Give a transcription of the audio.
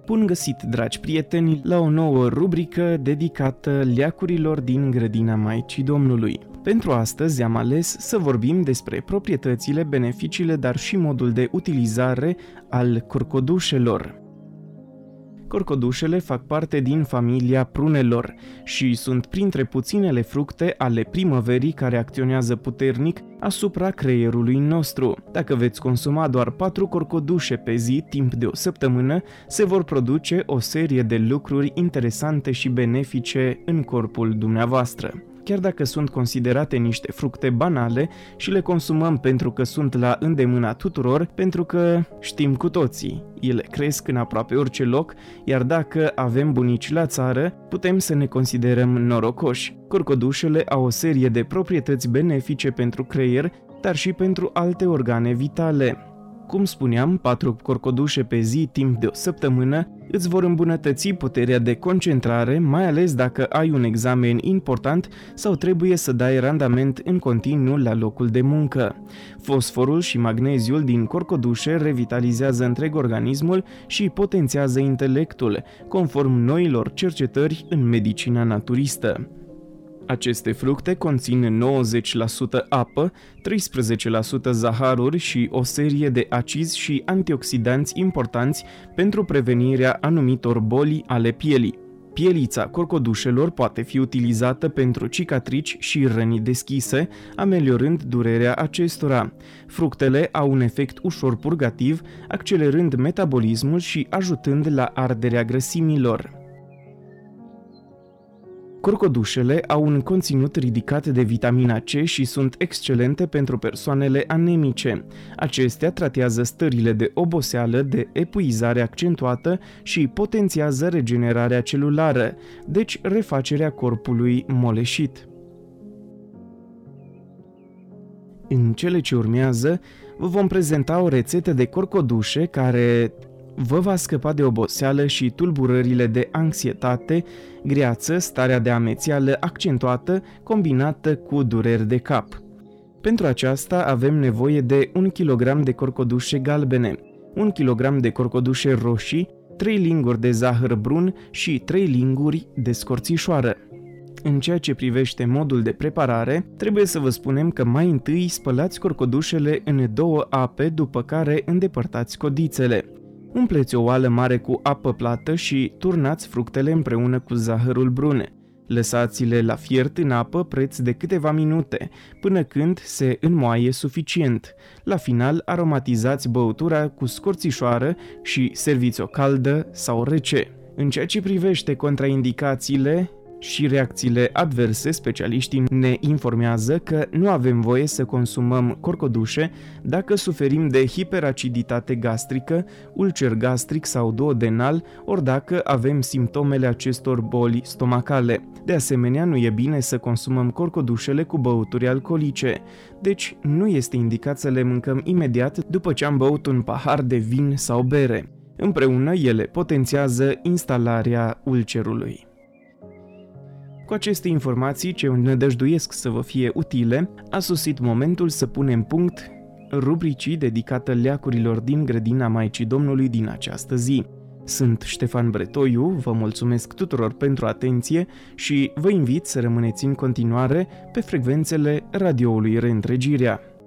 Bun găsit, dragi prieteni, la o nouă rubrică dedicată leacurilor din grădina Maicii Domnului. Pentru astăzi am ales să vorbim despre proprietățile, beneficiile, dar și modul de utilizare al corcodușelor. Corcodușele fac parte din familia prunelor și sunt printre puținele fructe ale primăverii care acționează puternic asupra creierului nostru. Dacă veți consuma doar 4 corcodușe pe zi timp de o săptămână, se vor produce o serie de lucruri interesante și benefice în corpul dumneavoastră. Chiar dacă sunt considerate niște fructe banale și le consumăm pentru că sunt la îndemâna tuturor, pentru că știm cu toții, ele cresc în aproape orice loc, iar dacă avem bunici la țară, putem să ne considerăm norocoși. Corcodușele au o serie de proprietăți benefice pentru creier, dar și pentru alte organe vitale. Cum spuneam, 4 corcodușe pe zi timp de o săptămână îți vor îmbunătăți puterea de concentrare, mai ales dacă ai un examen important sau trebuie să dai randament în continuu la locul de muncă. Fosforul și magneziul din corcodușe revitalizează întreg organismul și potențează intelectul, conform noilor cercetări în medicina naturistă. Aceste fructe conțin 90% apă, 13% zaharuri și o serie de acizi și antioxidanți importanți pentru prevenirea anumitor boli ale pielii. Pielița corcodușelor poate fi utilizată pentru cicatrici și răni deschise, ameliorând durerea acestora. Fructele au un efect ușor purgativ, accelerând metabolismul și ajutând la arderea grăsimilor. Corcodușele au un conținut ridicat de vitamina C și sunt excelente pentru persoanele anemice. Acestea tratează stările de oboseală, de epuizare accentuată și potențiază regenerarea celulară, deci refacerea corpului moleșit. În cele ce urmează, vă vom prezenta o rețetă de corcodușe care vă va scăpa de oboseală și tulburările de anxietate, greață, starea de amețeală accentuată combinată cu dureri de cap. Pentru aceasta avem nevoie de 1 kg de corcodușe galbene, 1 kg de corcodușe roșii, 3 linguri de zahăr brun și 3 linguri de scorțișoară. În ceea ce privește modul de preparare, trebuie să vă spunem că mai întâi spălați corcodușele în 2 ape, după care îndepărtați codițele. Umpleți o oală mare cu apă plată și turnați fructele împreună cu zahărul brun. Lăsați-le la fiert în apă preț de câteva minute, până când se înmoaie suficient. La final, aromatizați băutura cu scorțișoară și serviți-o caldă sau rece. În ceea ce privește contraindicațiile și reacțiile adverse, specialiștii ne informează că nu avem voie să consumăm corcodușe dacă suferim de hiperaciditate gastrică, ulcer gastric sau duodenal, ori dacă avem simptomele acestor boli stomacale. De asemenea, nu e bine să consumăm corcodușele cu băuturi alcoolice, deci nu este indicat să le mâncăm imediat după ce am băut un pahar de vin sau bere. Împreună, ele potențează instalarea ulcerului. Cu aceste informații, ce nădăjduiesc să vă fie utile, a sosit momentul să punem punct rubricii dedicată leacurilor din grădina Maicii Domnului din această zi. Sunt Ștefan Bretoiu, vă mulțumesc tuturor pentru atenție și vă invit să rămâneți în continuare pe frecvențele radioului Reîntregirea.